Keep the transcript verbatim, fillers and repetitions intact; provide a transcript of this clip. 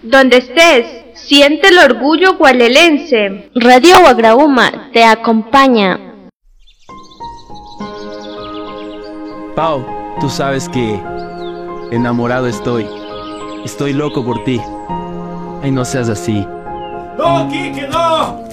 Donde estés, siente el orgullo gualelense. Radio Guagrauma te acompaña. Pau, tú sabes que enamorado estoy. Estoy loco por ti. Ay, no seas así. No, Quique, no.